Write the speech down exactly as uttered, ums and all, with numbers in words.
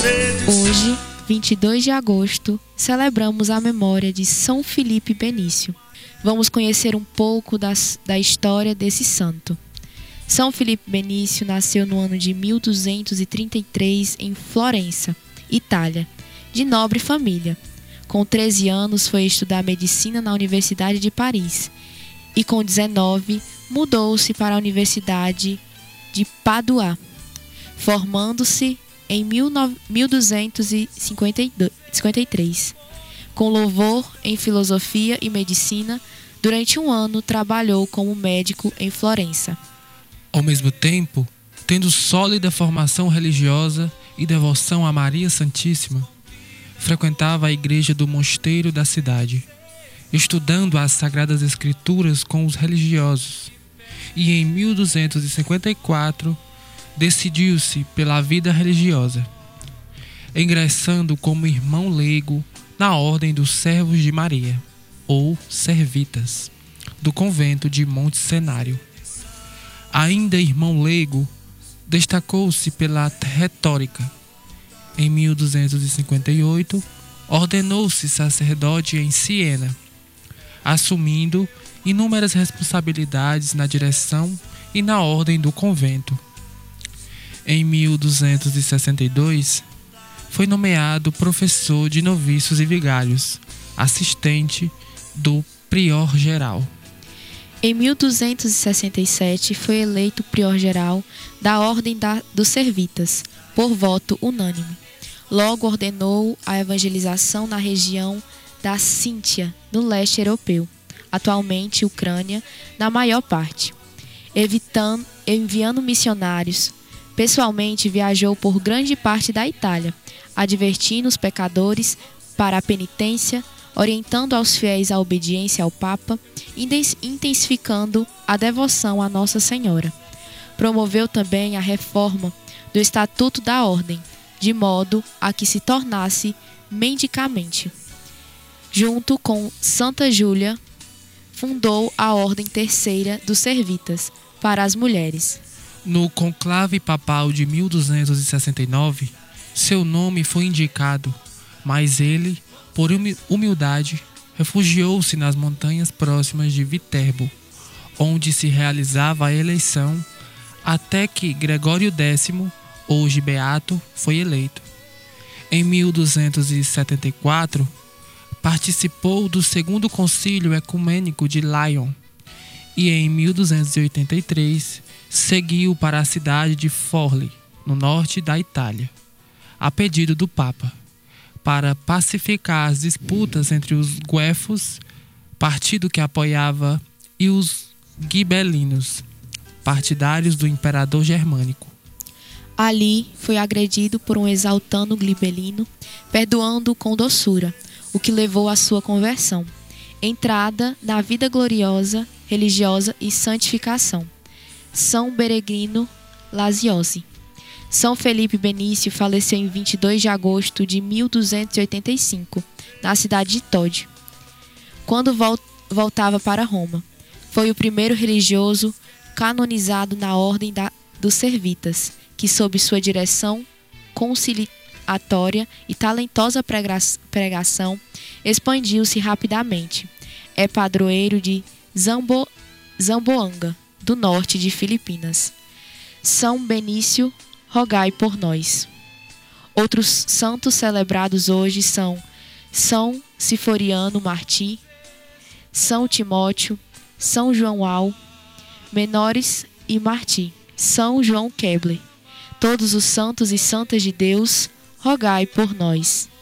Hoje, vinte e dois de agosto, celebramos a memória de São Filipe Benício. Vamos conhecer um pouco das, da história desse santo. São Filipe Benício nasceu no ano de mil duzentos e trinta e três em Florença, Itália, de nobre família. Com treze anos foi estudar medicina na Universidade de Paris e com dezenove mudou-se para a Universidade de Padua, formando-se em mil duzentos e cinquenta e três. Com louvor em filosofia e medicina, durante um ano trabalhou como médico em Florença. Ao mesmo tempo, tendo sólida formação religiosa e devoção a Maria Santíssima, frequentava a igreja do mosteiro da cidade, estudando as Sagradas Escrituras com os religiosos, e em mil duzentos e cinquenta e quatro decidiu-se pela vida religiosa, ingressando como irmão leigo na Ordem dos Servos de Maria, ou Servitas, do convento de Monte Cenário. Ainda irmão leigo, destacou-se pela retórica. Em mil duzentos e cinquenta e oito, ordenou-se sacerdote em Siena, assumindo inúmeras responsabilidades na direção e na ordem do convento. Em mil duzentos e sessenta e dois, foi nomeado professor de noviços e vigários, assistente do prior-geral. Em mil duzentos e sessenta e sete, foi eleito prior-geral da Ordem da, dos Servitas, por voto unânime. Logo ordenou a evangelização na região da Cíntia, no leste europeu, atualmente Ucrânia, na maior parte, evitando, enviando missionários. Pessoalmente viajou por grande parte da Itália, advertindo os pecadores para a penitência, orientando aos fiéis a obediência ao Papa, intensificando a devoção a Nossa Senhora. Promoveu também a reforma do Estatuto da Ordem, de modo a que se tornasse mendicamente. Junto com Santa Júlia, fundou a Ordem Terceira dos Servitas para as mulheres. No conclave papal de mil duzentos e sessenta e nove, seu nome foi indicado, mas ele, por humildade, refugiou-se nas montanhas próximas de Viterbo, onde se realizava a eleição, até que Gregório Décimo, hoje beato, foi eleito. Em mil duzentos e setenta e quatro, participou do segundo concílio ecumênico de Lyon e em mil duzentos e oitenta e três seguiu para a cidade de Forli, no norte da Itália, a pedido do Papa, para pacificar as disputas entre os guelfos, partido que apoiava, e os gibelinos, partidários do imperador germânico. Ali foi agredido por um exaltando gibelino, perdoando-o com doçura, o que levou à sua conversão, entrada na vida gloriosa, religiosa e santificação. São Berenguino Laziosi. São Felipe Benício faleceu em vinte e dois de agosto de mil duzentos e oitenta e cinco, na cidade de Todi, quando voltava para Roma. Foi o primeiro religioso canonizado na Ordem da, dos Servitas, que sob sua direção conciliatória e talentosa pregação expandiu-se rapidamente. É padroeiro de Zambo, Zamboanga, do norte de Filipinas. São Benício, rogai por nós. Outros santos celebrados hoje são São Siforiano Martí, São Timóteo, São João Al, Menores e Martí, São João Kepler. Todos os santos e santas de Deus, rogai por nós.